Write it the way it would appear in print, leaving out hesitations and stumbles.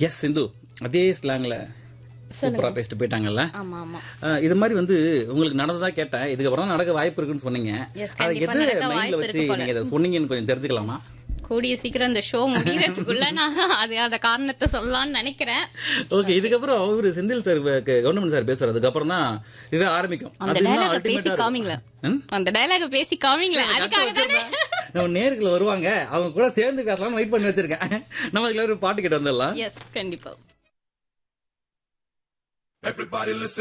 S சிந்து, அதே ஸ்லாங்ல சூப்பரா பேசிட்டு போயிட்டாங்கல்ல. ஆமா ஆமா. இது மாதிரி வந்து உங்களுக்கு நடந்ததா கேட்டேன். இதுக்கப்புறம் தான் நடக்க வாய்ப்பு இருக்குன்னு சொன்னீங்க. அது எது மைண்ட்ல வச்சு நீங்க இதை சொன்னீங்கன்னு கொஞ்சம் தெரிஞ்சுக்கலாமா? கூடிய சீக்கிரம் இந்த ஷோ முடியறதுக்குள்ள நான் அந்த காரணத்தை சொல்லலாம்னு நினைக்கிறேன். ஓகே, இதுக்கப்புறம் அவரு செந்தில் சார் கவர்மெண்ட் சார் பேசுறதுக்கு அப்புறம் தான் இது ஆரம்பிக்கும். அந்த டயலாக பேசி காமிங்களா? அந்த டயலாக பேசி காமிங்களா? அதுக்காக தானே நம்ம நேர்ல வருவாங்க, அவங்க கூட சேர்ந்து பேசலாம்னு வெயிட் பண்ணி வச்சிருக்கேன். நம்ம அதுல ஒரு பாட்டு கேட்டு வந்துடலாம். எஸ், கண்டிப்பா. Everybody listen.